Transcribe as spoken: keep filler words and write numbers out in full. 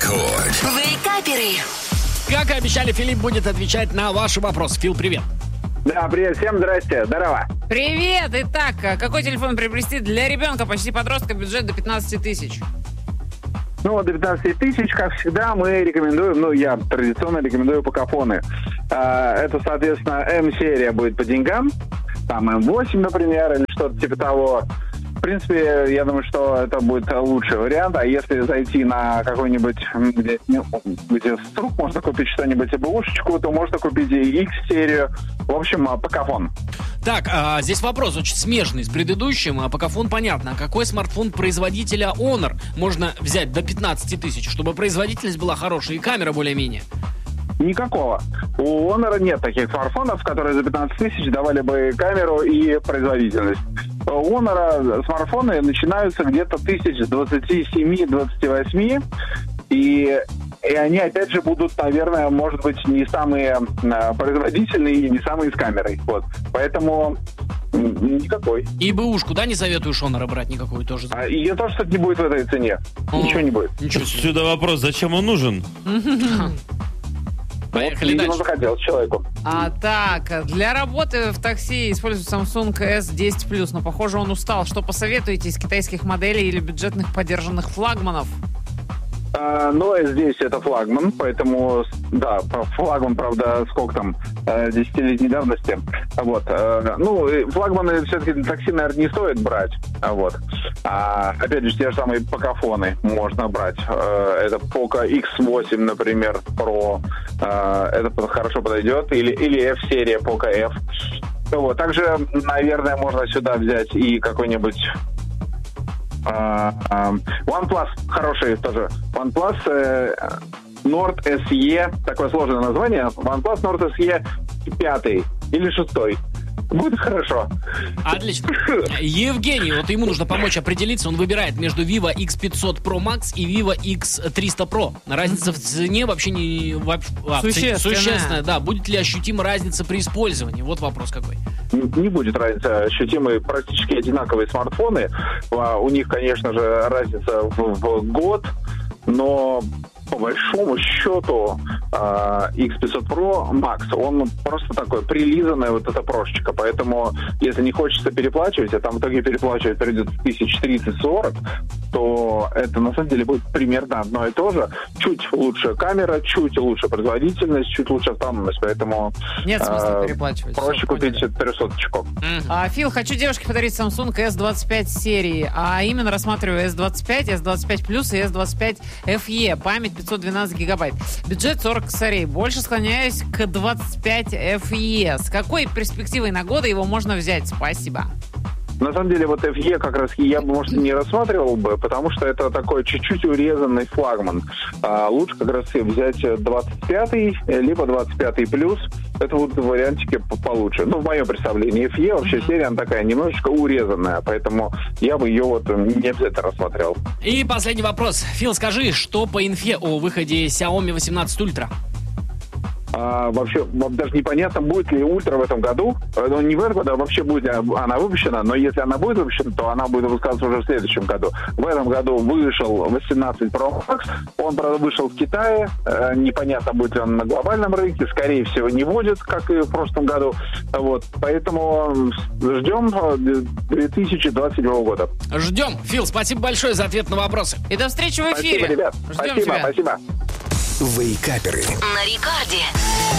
Рекорд. Вейкаперы. Как и обещали, Филипп будет отвечать на ваши вопросы. Фил, привет. Да, привет, всем здрасте, здорово. Привет! Итак, какой телефон приобрести для ребенка, почти подростка, бюджет до пятнадцать тысяч? Ну, вот до пятнадцати тысяч, как всегда, мы рекомендуем, ну, я традиционно рекомендую покафоны. А, это, соответственно, М-серия будет по деньгам, там эм восемь, например, или что-то типа того. В принципе, я думаю, что это будет лучший вариант. А если зайти на какой-нибудь, где, где с рук можно купить что-нибудь, ИБУшечку, то можно купить и X-серию. В общем, покафон. Так, а, здесь вопрос очень смежный с предыдущим. А покафон понятно. А какой смартфон производителя Honor можно взять до пятнадцати тысяч, чтобы производительность была хорошая и камера более-менее? Никакого. У Honor нет таких смартфонов, которые за пятнадцать тысяч давали бы камеру и производительность. У Honor смартфоны начинаются где-то тысяч с двадцати семи - двадцати восьми, и, и они, опять же, будут, наверное, может быть, не самые а, производительные и не самые с камерой. Вот. Поэтому никакой. И БУшку, да, не советуешь Honor брать никакую тоже? А, ее тоже, кстати, не будет в этой цене. О, ничего не будет. Ничего себе. Сюда вопрос, зачем он нужен? Поехали вот, видимо, дальше. захотелось человеку. А так, для работы в такси используют Samsung эс десять плюс, но, похоже, он устал. Что посоветуете из китайских моделей или бюджетных подержанных флагманов? А, ну, эс десять это флагман, поэтому, да, флагман, правда, сколько там, десятилетней давности. Вот. Ну, флагманы все-таки для такси, наверное, не стоит брать. Вот. А, опять же, те же самые покафоны можно брать. Это Poco икс восемь, например, Pro. Это хорошо подойдет. Или, или F-серия Poco F. Вот. Также, наверное, можно сюда взять и какой-нибудь... OnePlus хороший тоже. OnePlus э, Nord эс и, такое сложное название. OnePlus Nord эс и пять или шесть. Будет хорошо. Отлично. Евгений, вот ему нужно помочь определиться. Он выбирает между Vivo икс пятьсот Pro Max и Vivo икс триста Pro. Разница в цене вообще не... Вообще, а, Существенная. Существенная, да. Будет ли ощутима разница при использовании? Вот вопрос какой. Не будет разницы ощутимые, практически одинаковые смартфоны. У них, конечно же, разница в, в год, но по большому счету икс пятьсот Pro Max, он просто такой прилизанная вот эта прошечка, поэтому если не хочется переплачивать, а там в итоге переплачивать придется тысяч тридцать-сорок, то это на самом деле будет примерно одно и то же. Чуть лучше камера, чуть лучше производительность, чуть лучше автономность, поэтому Нет смысла э, переплачивать. проще Всё, купить поняли. трехсоточку. А, Фил, хочу девушке подарить Samsung эс двадцать пять серии, а именно рассматриваю эс двадцать пять, эс двадцать пять плюс и эс двадцать пять эф и. Память пятьсот двенадцать гигабайт. Бюджет сорок косарей. Больше склоняюсь к двадцать пять эф и. С какой перспективой на годы его можно взять? Спасибо. На самом деле, вот эф и как раз я бы, может, не рассматривал бы, потому что это такой чуть-чуть урезанный флагман. А лучше как раз взять двадцать пятый, либо двадцать пятый плюс. Это вот вариантики получше. Ну, в моем представлении, эф и вообще серия, она такая немножечко урезанная, поэтому я бы ее вот не обязательно рассматривал. И последний вопрос. Фил, скажи, что по инфе о выходе Xiaomi восемнадцать Ultra? А, вообще, даже непонятно, будет ли ультра в этом году. Ну, не в этом году, а вообще будет ли она выпущена. Но если она будет выпущена, то она будет выпускаться уже в следующем году. В этом году вышел восемнадцать Pro Max. Он, правда, вышел в Китае. Непонятно, будет ли он на глобальном рынке. Скорее всего, не будет, как и в прошлом году. Вот. Поэтому ждем две тысячи двадцать седьмого года. Ждем. Фил, спасибо большое за ответ на вопросы. И до встречи в эфире. Спасибо, ребят. Ждем Спасибо, тебя. спасибо. Вейкаперы. На рекорде.